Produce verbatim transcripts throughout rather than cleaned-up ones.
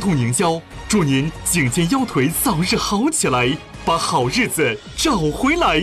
通营销，祝您颈肩腰腿早日好起来，把好日子找回来。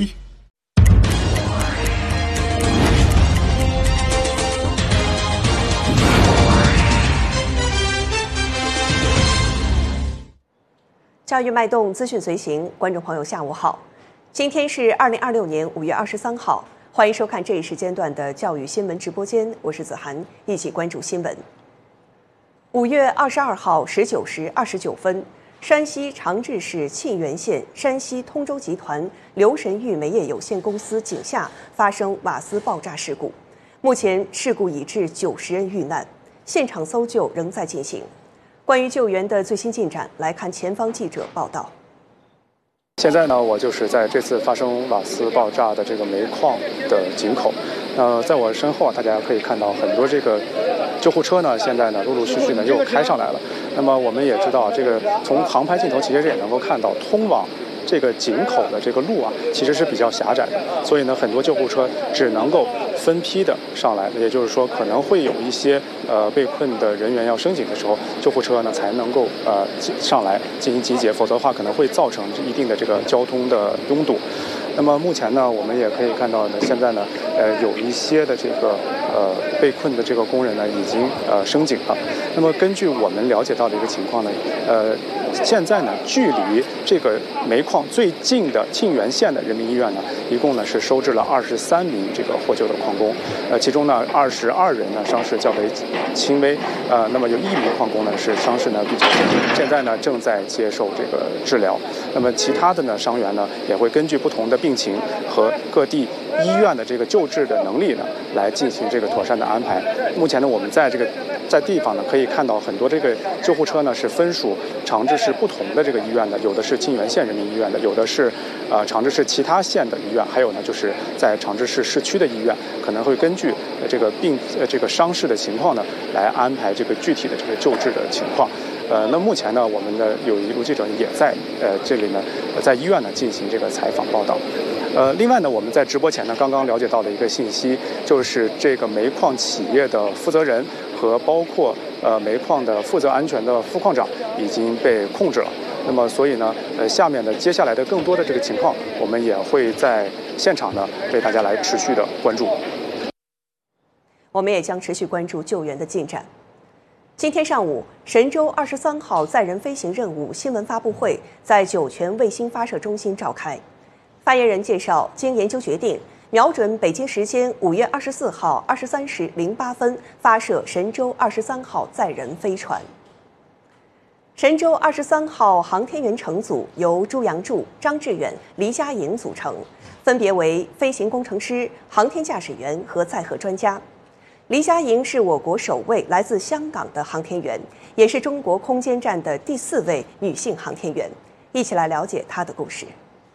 教育脉动，资讯随行，观众朋友下午好，今天是二零二六年五月二十三号，欢迎收看这一时间段的教育新闻直播间，我是子涵，一起关注新闻。五月二十二号十九时二十九分，山西长治市沁源县山西通州集团刘神玉煤业有限公司井下发生瓦斯爆炸事故，目前事故已致九十人遇难，现场搜救仍在进行。关于救援的最新进展，来看前方记者报道。 现在呢，我就是在这次发生瓦斯爆炸的这个煤矿的井口。呃，在我身后啊，大家可以看到很多这个救护车呢，现在呢陆陆续续呢又开上来了。那么我们也知道，这个从航拍镜头其实也能够看到，通往这个井口的这个路啊，其实是比较狭窄的，所以呢，很多救护车只能够分批的上来，也就是说，可能会有一些呃被困的人员要升井的时候，救护车呢才能够呃上来进行集结，否则的话可能会造成一定的这个交通的拥堵。那么目前呢，我们也可以看到呢，现在呢，呃，有一些的这个呃被困的这个工人呢，已经呃升井了。那么根据我们了解到的一个情况呢，呃，现在呢，距离这个煤矿最近的沁源县的人民医院呢，一共呢是收治了二十三名这个获救的矿工，呃，其中呢二十二人呢伤势较为轻微，呃，那么有一名矿工呢是伤势呢比较严重，现在呢正在接受这个治疗。那么其他的呢伤员呢也会根据不同的病情和各地医院的这个救治的能力呢，来进行这个妥善的安排。目前呢，我们在这个在地方呢，可以看到很多这个救护车呢是分属长治市不同的这个医院的，有的是沁源县人民医院的，有的是呃长治市其他县的医院，还有呢就是在长治市市区的医院，可能会根据这个病呃这个伤势的情况呢，来安排这个具体的这个救治的情况。呃，那目前呢，我们的有一路记者也在呃这里呢，在医院呢进行这个采访报道。呃，另外呢，我们在直播前呢，刚刚了解到的一个信息，就是这个煤矿企业的负责人和包括呃煤矿的负责安全的副矿长已经被控制了。那么，所以呢，呃，下面的接下来的更多的这个情况，我们也会在现场呢为大家来持续的关注。 我们也将持续关注救援的进展。今天上午，神舟二十三号载人飞行任务新闻发布会在酒泉卫星发射中心召开。发言人介绍，经研究决定，瞄准北京时间五月二十四号二十三时零八分发射神舟二十三号载人飞船。神舟二十三号航天员乘组由朱杨柱、张志远、黎佳莹组成，分别为飞行工程师、航天驾驶员和载荷专家。黎佳莹是我国首位来自香港的航天员，也是中国空间站的第四位女性航天员。一起来了解她的故事。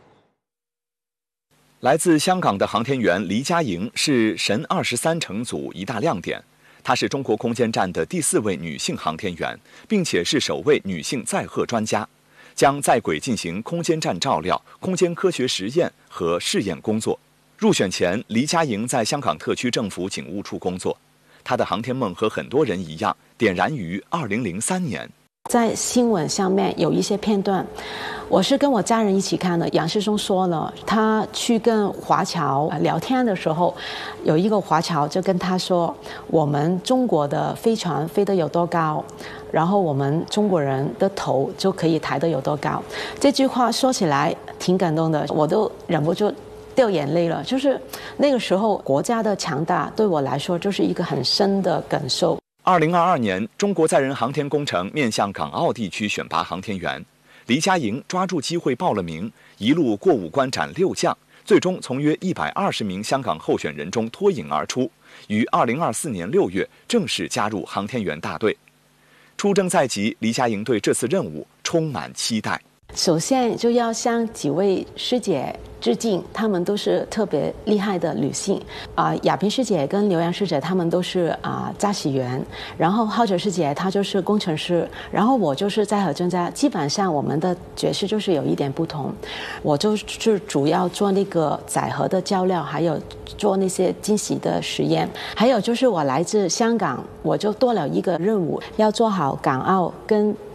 来自香港的航天员黎佳莹是神二十三乘组一大亮点，她是中国空间站的第四位女性航天员，并且是首位女性载荷专家，将在轨进行空间站照料、空间科学实验和试验工作。入选前，黎佳莹在香港特区政府警务处工作。她的航天梦和很多人一样，点燃于二零零三年。 在新闻上面有一些片段，我是跟我家人一起看的。杨世忠说了，他去跟华侨聊天的时候，有一个华侨就跟他说，我们中国的飞船飞得有多高，然后我们中国人的头就可以抬得有多高。这句话说起来挺感动的，我都忍不住掉眼泪了。就是那个时候国家的强大对我来说就是一个很深的感受。 二零二二年，中国载人航天工程面向港澳地区选拔航天员，黎佳莹抓住机会报了名，一路过五关斩六将，最终从约一百二十名香港候选人中脱颖而出，于二零二四年六月正式加入航天员大队。出征在即，黎佳莹对这次任务充满期待。 首先就要向几位师姐致敬，她们都是特别厉害的女性啊、呃。亚萍师姐跟刘洋师姐她们都是啊、呃、驾驶员，然后浩哲师姐她就是工程师，然后我就是载荷专家。基本上我们的角色就是有一点不同，我就是主要做那个载荷的照料，还有做那些惊喜的实验，还有就是我来自香港，我就多了一个任务，要做好港澳跟